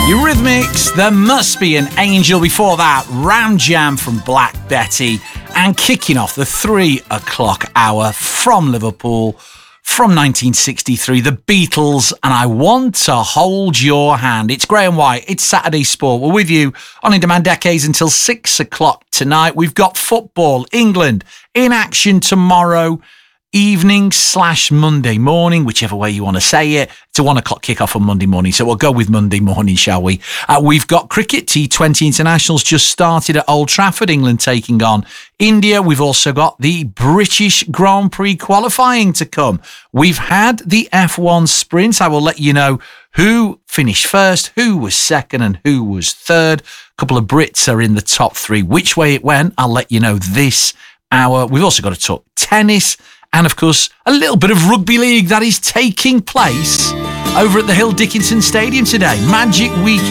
Eurythmics, There Must Be an Angel. Before that, Ram Jam from Black Betty. And kicking off the 3 o'clock hour from Liverpool, from 1963, the Beatles, and I Want to Hold Your Hand. It's Graham White, it's Saturday Sport. We're with you on In Demand Decades until 6 o'clock tonight. We've got football, England, in action tomorrow evening / Monday morning, whichever way you want to say it. It's a 1 o'clock kickoff on Monday morning, so we'll go with Monday morning, shall we? We've got cricket, T20 internationals just started at Old Trafford, England taking on India. We've also got the British Grand Prix qualifying to come. We've had the F1 sprint. I will let you know who finished first, who was second, and who was third. A couple of Brits are in the top 3. Which way it went, I'll let you know this hour. We've also got to talk tennis. And, of course, a little bit of rugby league that is taking place over at the Hill Dickinson Stadium today. Magic Week